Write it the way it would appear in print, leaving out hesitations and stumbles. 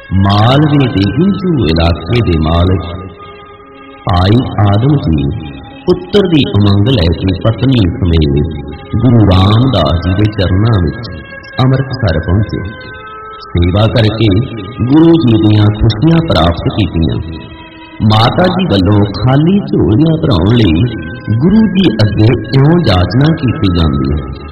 मालवे के हिंदू इलाके दे मालिक भाई आदम जी पुत्र की उमंग लैके पत्नी समेत गुरु रामदास जी के चरणों में अमृतसर पहुंचे। सेवा करके गुरु जी दियां खुशियां प्राप्त कीतियां। माता जी वालों खाली झोलियां भराउण लई गुरु जी अगे इउं याचना की जाती है।